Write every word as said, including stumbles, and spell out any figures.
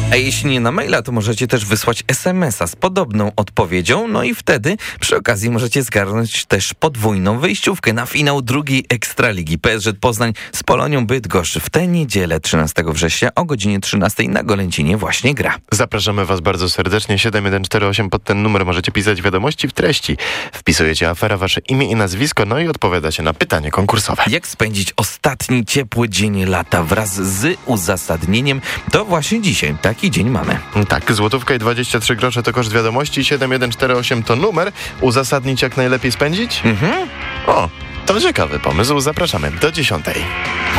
A jeśli nie na maila, to możecie też wysłać es em es a z podobną odpowiedzią, no i wtedy przy okazji możecie zgarnąć też podwójną wyjściówkę na finał drugiej Ekstraligi. P S Z Poznań z Polonią Bydgoszcz w tę niedzielę trzynastego września o godzinie trzynastej na Golęcinie właśnie gra. Zapraszamy Was bardzo serdecznie. siedem jeden cztery osiem pod ten numer możecie pisać wiadomości w treści. Wpisujecie afera, wasze imię i nazwisko, no i odpowiadacie na pytanie konkursowe. Jak spędzić ostatni ciepły dzień lata wraz z uzasadnieniem? To właśnie dzisiaj taki dzień mamy. Tak, złotówka i dwadzieścia trzy grosze to koszt wiadomości, siedem jeden cztery osiem to numer. Uzasadnić, jak najlepiej spędzić? Mhm. O, to ciekawy pomysł. Zapraszamy do dziesiątej.